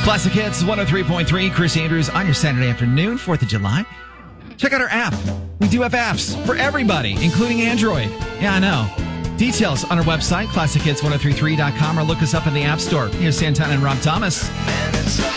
Classic Hits 103.3. Chris Andrews on your Saturday afternoon, 4th of July. Check out our app. We do have apps for everybody, including Android. Yeah, I know. Details on our website, classichits1033.com, or look us up in the App Store. Here's Santana and Rob Thomas.